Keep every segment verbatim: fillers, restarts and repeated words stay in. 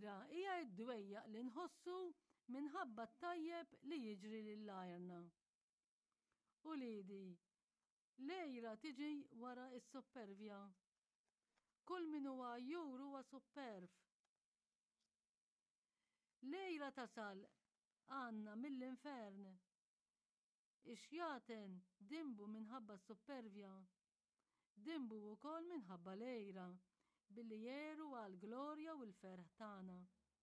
Lejra hija d-dwejjaq li nħossu minħabba t-tajjeb li jiġri lill-ajrna. U lidi, lejra tiġi wara is-supervja. Kull min huwa jur huwa superv. Lejra tasal għanna mill-infern. Ixjaten dimbu minħabba s-supervja. Dimbu wkoll minħabba lejra billi jeru għal-glorja u l-ferħ tagħna.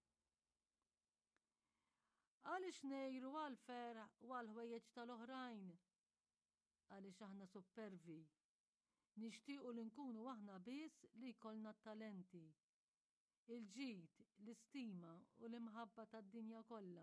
Għaliex nejru għal-ferħ u għal-ħwejjeġ tal-oħrajn? Għaliex aħna supervi. Nixtiequ li nkunu aħna biss li jkollna t-talenti, il-ġid, l-istima u l-imħabba tad-dinja kollha.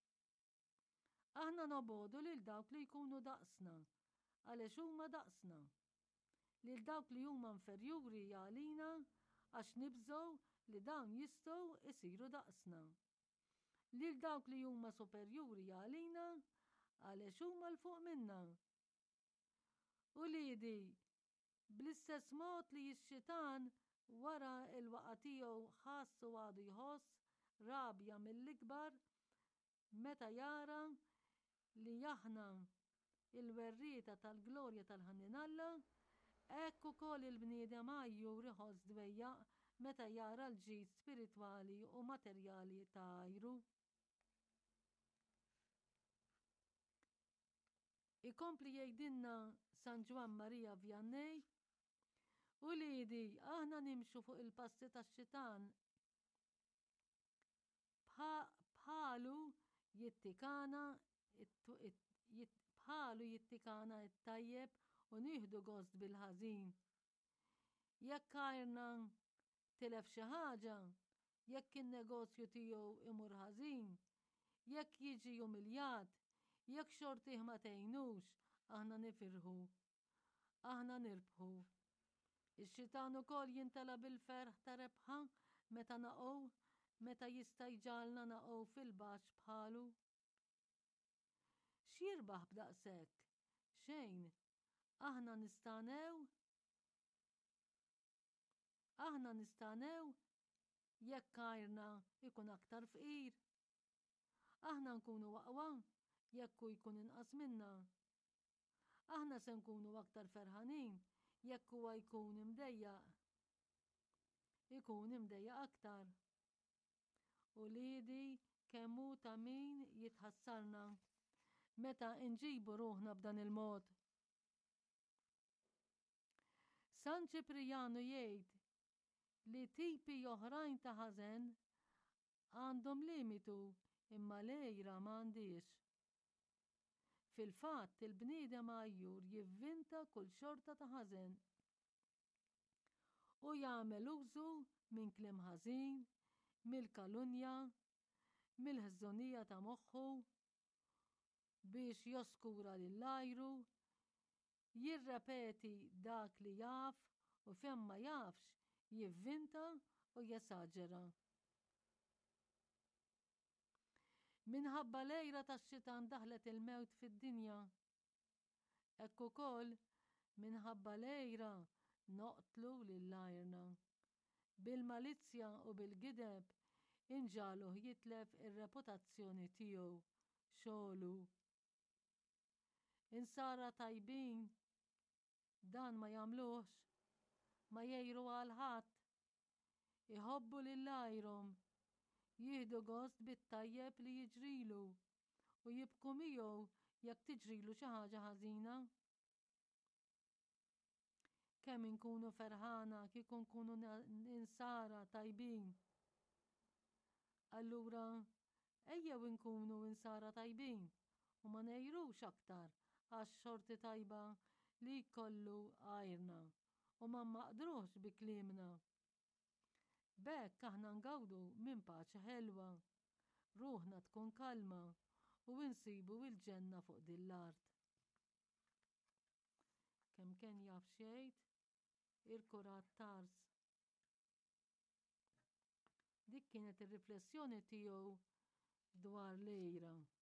Aħna nobodu lil dawk li jkunu daqsna, għaliex huma daqsna. Lil dawk li huma inferjuri għalina għax nibżgħu li dawn jistgħu isiru daqsna. Lil dawk li huma superjuri għalina għaliex huma l-fuq minna. U lidi, bl-istess mod li x-xitan wara il-waqa tiegħu ħass u għadu jħoss rabja mill-ikbar meta jara li aħna il-werrieta tal-glorja tal-ħaninalla, hekk ukoll il-bniedem għajjur iħoss dwejjaq meta jara l-ġid spiritwali u materjali ta' ajru. Ikompli jgħidilna San Ġwan Marija Vianney, u lidi aħna nimxu fuq il-passi tax-xitan bħalu jittikana bħalu jittikana it-tajjeb u nieħdu gost bil-ħażin. Jekk għajrna tilef xi ħaġa, jekk in-negozju tiegħu imur ħażin, jekk jiġi umiljat, jekk xortih ma tgħinux, aħna nifirħu, aħna nirbħu. Ix-xitan ukoll jintela bil-ferħ ta' rebħa meta naqgħu, meta jista' jġalna naqgħu fil-baxx bħalu. X'jirbaħ b'daqshekk? Xejn. Aħna nistanew? Aħna nistanew jekk għajrna ikun aktar fqir. Aħna nkunu aqwa jekk hu jkun inqas minna. Aħna se nkunu aktar ferħanin jekk huwa jkun imdejjaq. Ikun imdejjaq aktar. U lidi kemm hu ta' min jitħassarna meta nġibu ruħna b'dan il-mod. San Ċiprijanu jgħid li tipi oħrajn ta' ħażen għandhom limitu imma lejra m'għandix. Fil-fatt il-bniedem għajjur jivvinta kull xorta ta' ħażen u jagħmel użu minn kliem ħażin, mill-kalunja, mill-ħżonija ta' moħħu biex joskura lill-ajru, jirrepeti dak li jaf u fejn ma jafx jivvinta u jesaġera. Minħabba lejra tax-xitan daħlet il-mewt fid-dinja. Hekk ukoll minħabba lejra noqtlu lill-ajrna. Bil-malizzja u bil-gideb inġaluh jitlef ir-reputazzjoni tiegħu, xogħlu. Insara tajbin dan ma jagħmluhx, ma jgħiru għal ħadd, iħobbu lill-ajrhom, jieħdu gost bit-tajjeb li jiġrilu u jibku miegħu jekk tiġrilu xi ħaġa ħażina. Kemm inkunu ferħana kieku nkunu insara tajbin. Allura ejjew inkunu insara tajbin u ma ngħidrux aktar għax xorti tajba li jkollu għajrna u ma maqdruhx bi kliemna. B'hekk aħna ngawdu minn paċi ħelwa, ruħna tkun kalma u insibu il-ġenna fuq din l-art. Kemm kien jaf xejn il-kurat tars. Dik kienet ir-riflessjoni tiegħu dwar lejra.